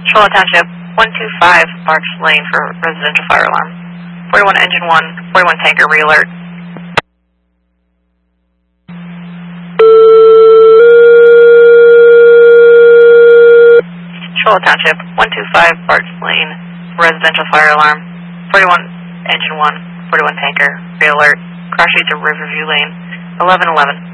Charlotte Township, 125 Marks Lane for residential fire alarm. 41 engine 1, 41 tanker, re-alert. Charlotte Township, 125 Marks Lane for residential fire alarm. 41 engine 1, 41 tanker, re-alert. Crash to Riverview Lane, 1111.